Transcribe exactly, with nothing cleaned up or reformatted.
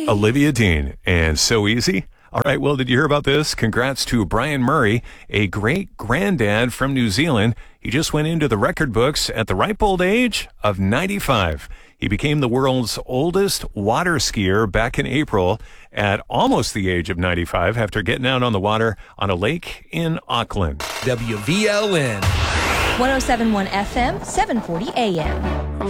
Olivia Dean, and So Easy. All right, well, did you hear about this? Congrats to Brian Murray, a great-granddad from New Zealand. He just went into the record books at the ripe old age of ninety-five. He became the world's oldest water skier back in April at almost the age of ninety-five after getting out on the water on a lake in Auckland. W V L N. one oh seven point one F M, seven forty A M.